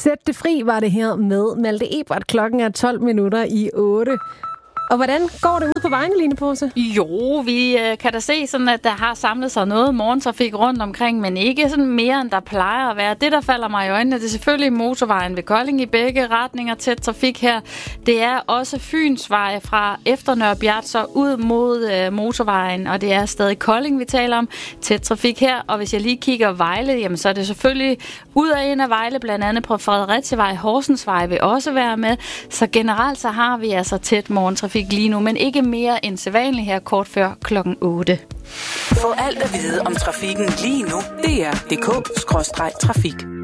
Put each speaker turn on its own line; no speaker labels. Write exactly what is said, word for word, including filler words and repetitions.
Sæt det fri var det her med Malte Ebert. Klokken er tolv minutter i otte. Og hvordan går det ud på vejene, Line Porse?
Jo, vi øh, kan da se sådan, at der har samlet sig noget morgentrafik rundt omkring, men ikke sådan mere, end der plejer at være. Det, der falder mig i øjnene, det er selvfølgelig motorvejen ved Kolding i begge retninger, tæt trafik her. Det er også Fynsvej fra efter Nørre Bjert, så ud mod øh, motorvejen, og det er stadig Kolding, vi taler om. Tæt trafik her, og hvis jeg lige kigger Vejle, jamen så er det selvfølgelig ud af en af Vejle, blandt andet på Frederiksvej, Horsensvej vil også være med. Så generelt så har vi altså tæt morgentrafik lige nu, men ikke mere end sædvanligt her kort før klokken otte.
Få alt at vide om trafikken lige nu. D R punktum d k skråstreg trafik.